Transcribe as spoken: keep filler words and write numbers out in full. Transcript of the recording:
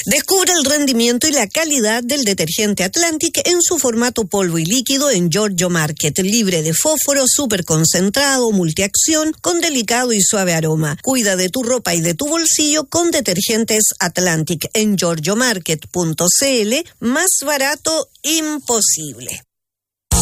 Descubre el rendimiento y la calidad del detergente Atlantic en su formato polvo y líquido en Giorgio Market, libre de fósforo, súper concentrado, multiacción, con delicado y suave aroma. Cuida de tu ropa y de tu bolsillo con detergentes Atlantic en giorgio market punto c l, más barato imposible.